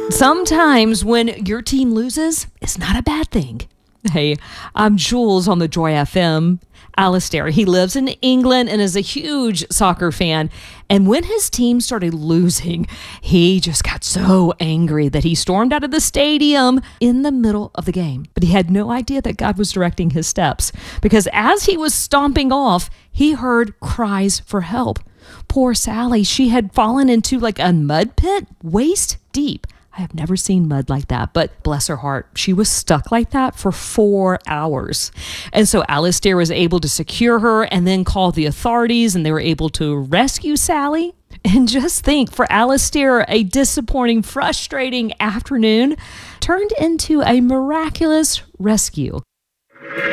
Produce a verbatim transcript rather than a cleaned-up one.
Sometimes when your team loses, it's not a bad thing. Hey, I'm Jules on the Joy F M. Alistair, he lives in England and is a huge soccer fan. And when his team started losing, he just got so angry that he stormed out of the stadium in the middle of the game. But he had no idea that God was directing his steps, because as he was stomping off, he heard cries for help. Poor Sally, she had fallen into like a mud pit waist deep. I have never seen mud like that, but bless her heart, she was stuck like that for four hours. And so Alistair was able to secure her and then call the authorities, and they were able to rescue Sally. And just think, for Alistair, a disappointing, frustrating afternoon turned into a miraculous rescue.